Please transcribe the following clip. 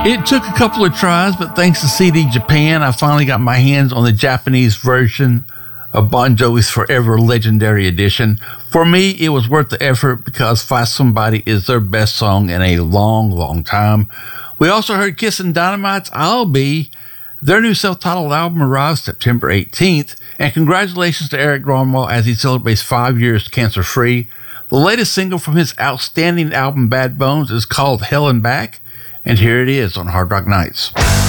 It took a couple of tries, but thanks to CD Japan, I finally got my hands on the Japanese version of Bon Jovi's Forever Legendary Edition. For me, it was worth the effort because Fight Somebody is their best song in a long, long time. We also heard Kissin' Dynamite's I'll Be. Their new self-titled album arrives September 18th, and congratulations to Eric Grönwall as he celebrates 5 years cancer-free. The latest single from his outstanding album Bad Bones is called Hell and Back, and here it is on Hard Rock Nights.